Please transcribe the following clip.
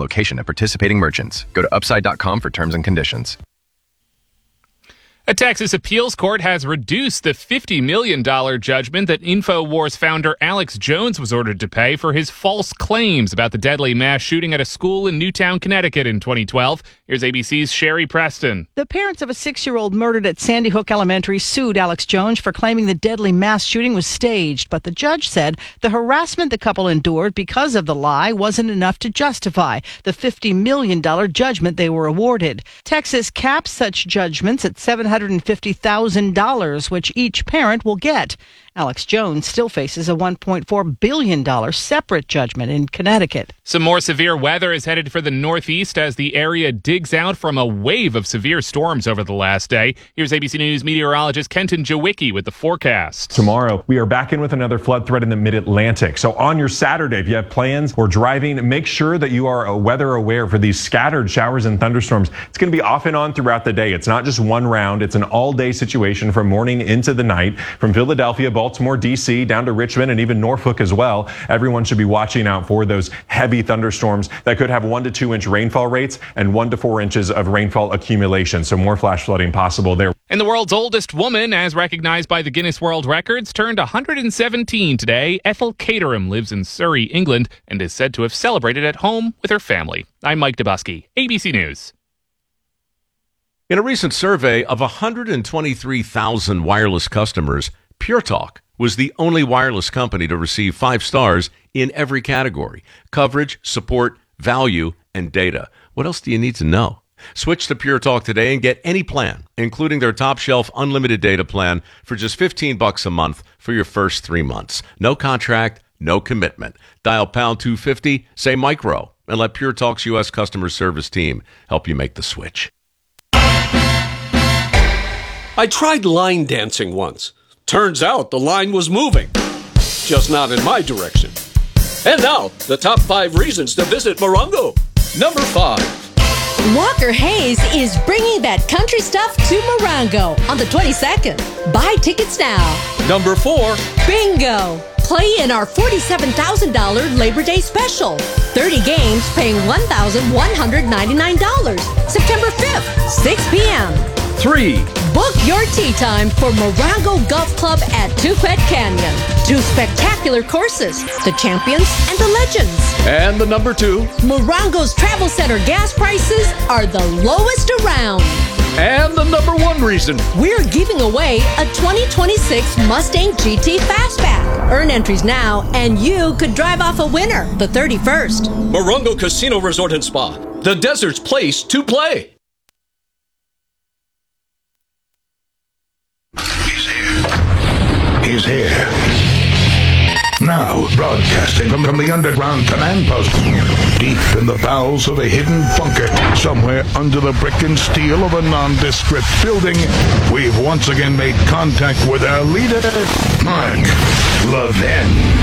location at participating merchants. Go to upside.com for terms and conditions. A Texas appeals court has reduced the $50 million judgment that InfoWars founder Alex Jones was ordered to pay for his false claims about the deadly mass shooting at a school in Newtown, Connecticut in 2012. Here's ABC's Sherry Preston. The parents of a 6-year-old murdered at Sandy Hook Elementary sued Alex Jones for claiming the deadly mass shooting was staged, but the judge said the harassment the couple endured because of the lie wasn't enough to justify the $50 million judgment they were awarded. Texas caps such judgments at $750,000, which each parent will get. Alex Jones still faces a $1.4 billion separate judgment in Connecticut. Some more severe weather is headed for the Northeast as the area digs out from a wave of severe storms over the last day. Here's ABC News meteorologist Kenton Jawicki with the forecast. Tomorrow, we are back in with another flood threat in the mid-Atlantic. So on your Saturday, if you have plans or driving, make sure that you are weather aware for these scattered showers and thunderstorms. It's going to be off and on throughout the day. It's not just one round. It's an all-day situation from morning into the night. From Philadelphia, Baltimore, D.C., down to Richmond, and even Norfolk as well. Everyone should be watching out for those heavy thunderstorms that could have 1 to 2 inch rainfall rates and 1 to 4 inches of rainfall accumulation. So more flash flooding possible there. And the world's oldest woman, as recognized by the Guinness World Records, turned 117 today. Ethel Caterham lives in Surrey, England, and is said to have celebrated at home with her family. I'm Mike Dubusky, ABC News. In a recent survey of 123,000 wireless customers, Pure Talk was the only wireless company to receive 5 stars in every category: coverage, support, value, and data. What else do you need to know? Switch to Pure Talk today and get any plan, including their top shelf unlimited data plan, for just $15 a month for your first 3 months. No contract, no commitment. Dial pound 250, say micro, and let Pure Talk's U.S. customer service team help you make the switch. I tried line dancing once. Turns out the line was moving, just not in my direction. And now, the top 5 reasons to visit Morongo. Number 5. Walker Hayes is bringing that country stuff to Morongo on the 22nd. Buy tickets now. Number 4. Bingo. Play in our $47,000 Labor Day special. 30 games paying $1,199. September 5th, 6 p.m. 3. Book your tee time for Morongo Golf Club at Tupet Canyon. 2 spectacular courses, the Champions and the Legends. And the number 2. Morongo's Travel Center gas prices are the lowest around. And the number 1 reason. We're giving away a 2026 Mustang GT Fastback. Earn entries now, and you could drive off a winner the 31st. Morongo Casino Resort and Spa, the desert's place to play. He's here. Now, broadcasting from the underground command post, deep in the bowels of a hidden bunker, somewhere under the brick and steel of a nondescript building, we've once again made contact with our leader, Mark Levin.